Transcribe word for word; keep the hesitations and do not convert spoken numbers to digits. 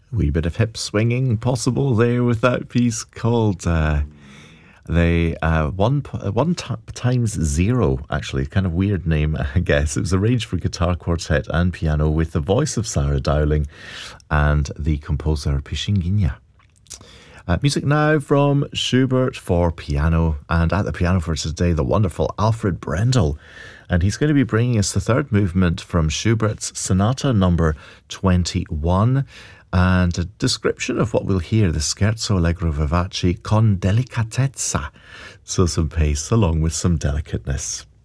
Wee bit of hip swinging possible there with that piece called uh, the uh, one one t- times zero. Actually, kind of weird name, I guess. It was arranged for guitar quartet and piano with the voice of Sarah Dowling and the composer Pishinginya. Uh, music now from Schubert for piano, and at the piano for today, the wonderful Alfred Brendel. And he's going to be bringing us the third movement from Schubert's Sonata number twenty-one, and a description of what we'll hear, the Scherzo Allegro Vivace con delicatezza. So some pace along with some delicateness.